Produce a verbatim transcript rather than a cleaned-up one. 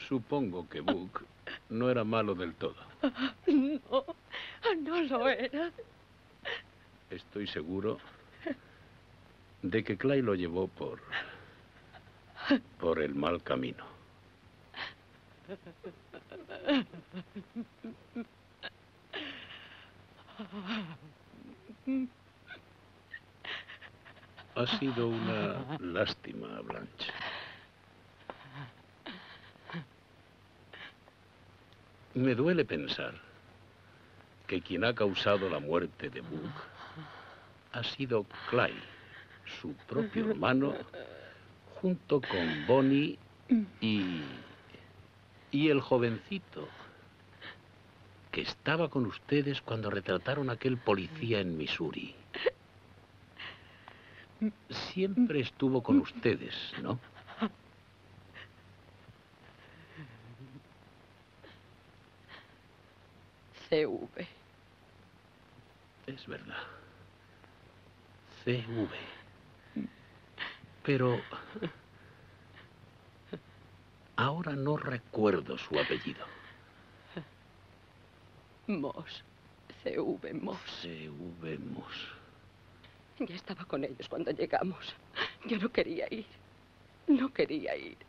Supongo que Book no era malo del todo. No, no lo era. Estoy seguro de que Clay lo llevó por... por el mal camino. Ha sido una lástima, Blanche. Me duele pensar que quien ha causado la muerte de Book ha sido Clay, su propio hermano, junto con Bonnie y... y el jovencito que estaba con ustedes cuando retrataron a aquel policía en Missouri. Siempre estuvo con ustedes, ¿no? C V. Es verdad. C V. Pero... ahora no recuerdo su apellido. Moss. C V. Moss. C V. Moss. Ya estaba con ellos cuando llegamos. Yo no quería ir. No quería ir.